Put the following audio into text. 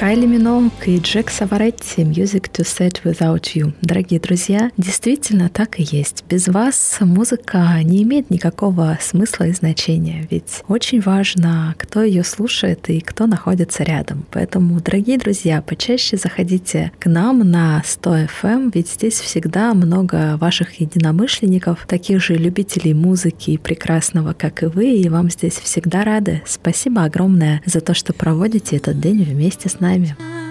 Кайли Миноуг и Джек Саваретти «Music to Set Without You». Дорогие друзья, действительно так и есть. Без вас музыка не имеет никакого смысла и значения, ведь очень важно, кто ее слушает и кто находится рядом. Поэтому, дорогие друзья, почаще заходите к нам на 100 FM, ведь здесь всегда много ваших единомышленников, таких же любителей музыки прекрасного, как и вы, и вам здесь всегда рады. Спасибо огромное за то, что проводите этот день вместе с нами.